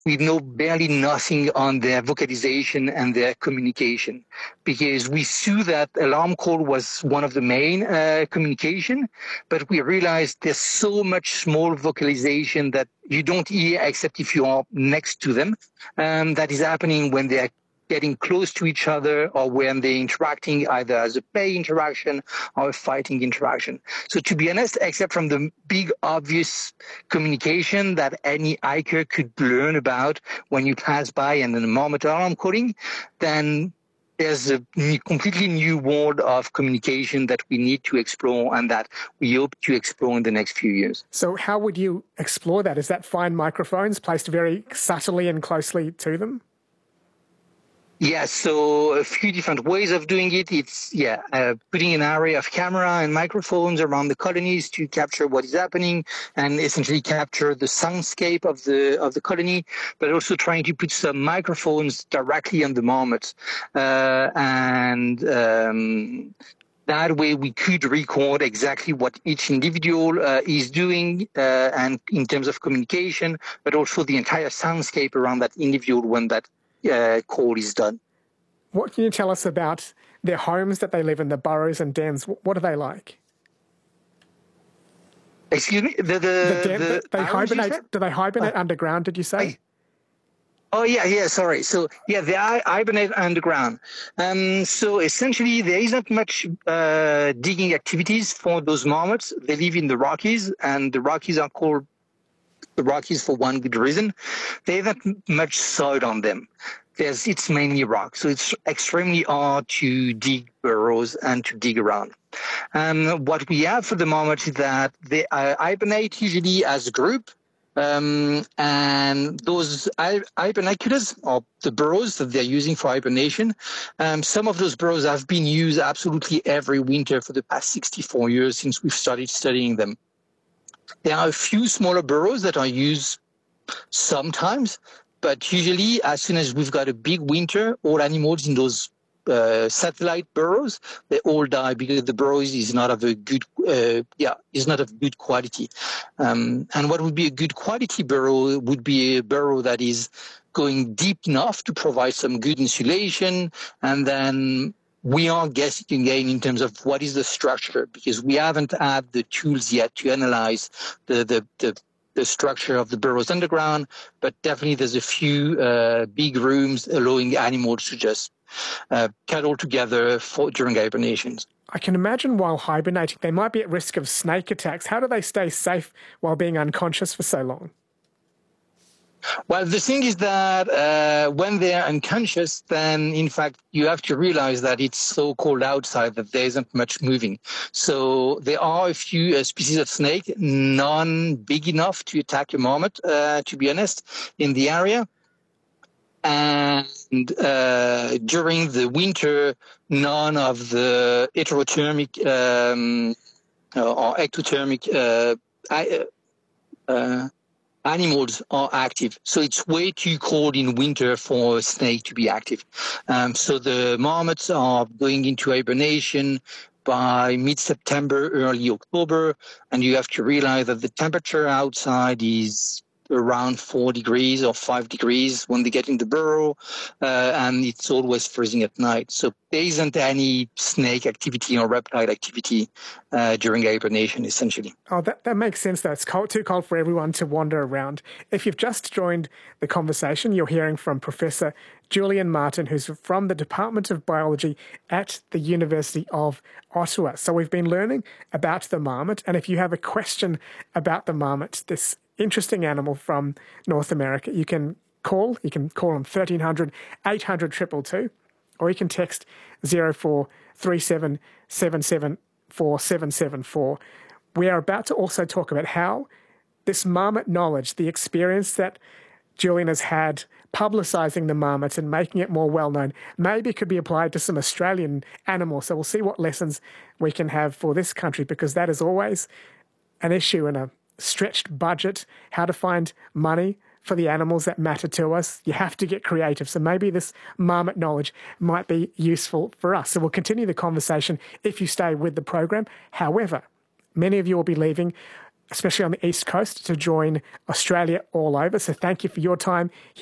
we know barely nothing on their vocalization and their communication, because we saw that alarm call was one of the main communication, but we realized there's so much small vocalization that you don't hear except if you are next to them. That is happening when they're getting close to each other or when they're interacting either as a play interaction or a fighting interaction. So to be honest, except from the big obvious communication that any hiker could learn about when you pass by and the marmot alarm calling, then there's a completely new world of communication that we need to explore and that we hope to explore in the next few years. So how would you explore that? Is that fine microphones placed very subtly and closely to them? Yes, so a few different ways of doing it. It's putting an array of camera and microphones around the colonies to capture what is happening and essentially capture the soundscape of the colony, but also trying to put some microphones directly on the marmots. That way we could record exactly what each individual is doing and in terms of communication, but also the entire soundscape around that individual when that call is done. What can you tell us about their homes that they live in, the burrows and dens? What are they like? Excuse me? Do they hibernate underground, did you say? Sorry. So, they hibernate underground. So essentially, there isn't much digging activities for those marmots. They live in the Rockies, and the Rockies are called the Rockies for one good reason. They haven't much soil on them. It's mainly rock, so it's extremely hard to dig burrows and to dig around. What we have for the moment is that they hibernate usually as a group, and those hibernaculars, or the burrows that they're using for hibernation, some of those burrows have been used absolutely every winter for the past 64 years since we've started studying them. There are a few smaller burrows that are used sometimes, but usually as soon as we've got a big winter, all animals in those satellite burrows, they all die because the burrow is not of a good, is not of good quality. And what would be a good quality burrow would be a burrow that is going deep enough to provide some good insulation, and then we are guessing again in terms of what is the structure, because we haven't had the tools yet to analyze the structure of the burrows underground, but definitely there's a few big rooms allowing animals to just cuddle together during hibernations. I can imagine while hibernating, they might be at risk of snake attacks. How do they stay safe while being unconscious for so long? Well, the thing is that when they're unconscious, then in fact you have to realize that it's so cold outside that there isn't much moving. So there are a few species of snake, none big enough to attack a marmot, to be honest, in the area. And during the winter, none of the heterothermic or ectothermic animals are active. So it's way too cold in winter for a snake to be active. So the marmots are going into hibernation by mid-September, early October, and you have to realize that the temperature outside is around 4 degrees or 5 degrees when they get in the burrow, and it's always freezing at night. So there isn't any snake activity or reptile activity during hibernation, essentially. Oh, that makes sense, though. It's too cold for everyone to wander around. If you've just joined the conversation, you're hearing from Professor Julian Martin, who's from the Department of Biology at the University of Ottawa. So we've been learning about the marmot, and if you have a question about the marmot, this interesting animal from North America, you can call them 1300 800 222, or you can text 0437 774 774. We are about to also talk about how this marmot knowledge, the experience that Julian has had publicising the marmots and making it more well-known, maybe could be applied to some Australian animals. So we'll see what lessons we can have for this country, because that is always an issue in a stretched budget, how to find money for the animals that matter to us. You have to get creative. So maybe this marmot knowledge might be useful for us. So we'll continue the conversation if you stay with the program. However, many of you will be leaving especially on the East Coast, to join Australia all over. So thank you for your time